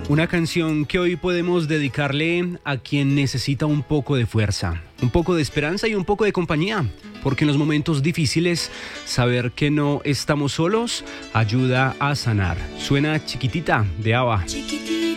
Una canción que hoy podemos dedicarle a quien necesita un poco de fuerza, un poco de esperanza y un poco de compañía, porque en los momentos difíciles saber que no estamos solos ayuda a sanar. Suena Chiquitita de ABBA. Chiquitita.